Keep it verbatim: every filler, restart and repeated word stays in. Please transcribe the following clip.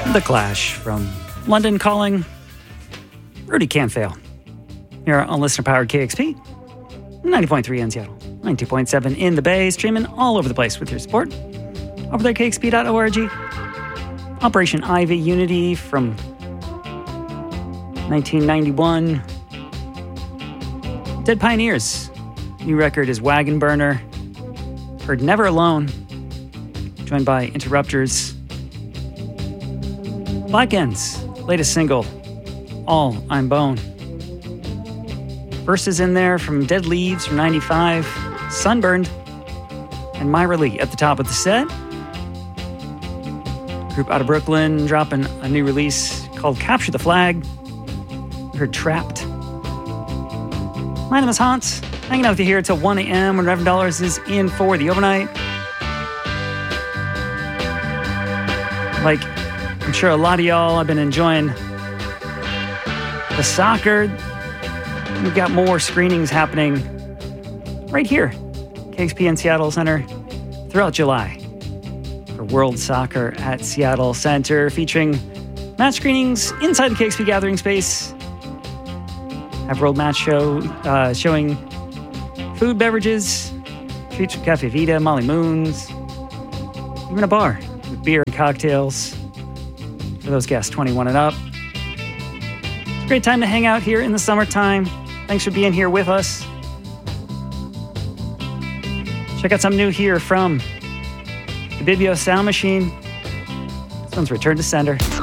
The Clash from London Calling. Rudy Can't Fail. Here on listener-powered K X P, ninety point three in Seattle, ninety-two point seven in the Bay, streaming all over the place with your support. Over there, K X P dot org. Operation Ivy Unity from nineteen ninety-one. Dead Pioneers. New record is Wagon Burner. Heard Never Alone. Joined by Interrupters. Black Ends. Latest single, All I'm Bone. Verses in there from Dead Leaves from ninety-five. Sunburned. And Myra Lee at the top of the set. Group out of Brooklyn dropping a new release called Capture the Flag. We heard Trapped. My name is Hans, hanging out with you here until one a.m. when Reverend Dollars is in for the overnight. Like, I'm sure a lot of y'all have been enjoying the soccer. We've got more screenings happening right here, K X P N Seattle Center, throughout July. For World Soccer at Seattle Center, featuring match screenings inside the K X P Gathering Space. Have World Match Show uh, showing food, beverages, treats from Cafe Vita, Molly Moons, even a bar with beer and cocktails for those guests twenty-one and up. It's a great time to hang out here in the summertime. Thanks for being here with us. Check out something new here from the Bibio Sound Machine. This one's Return to Sender.